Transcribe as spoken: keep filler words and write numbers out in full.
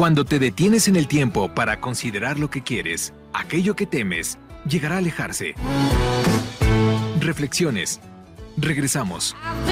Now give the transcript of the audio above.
Cuando te detienes en el tiempo para considerar lo que quieres, aquello que temes llegará a alejarse. Reflexiones. Regresamos.